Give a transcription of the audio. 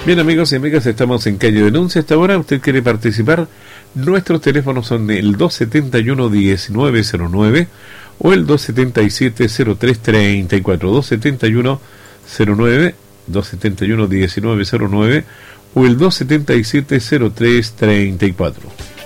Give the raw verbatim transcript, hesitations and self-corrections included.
Bien, amigos y amigas, estamos en Calle Denuncia. Hasta ahora, usted quiere participar. Nuestros teléfonos son el dos setenta y uno, diecinueve cero nueve o el dos setenta y siete, cero tres treinta y cuatro. dos setenta y uno cero nueve, dos setenta y uno, diecinueve cero nueve o el dos setenta y siete, cero tres treinta y cuatro.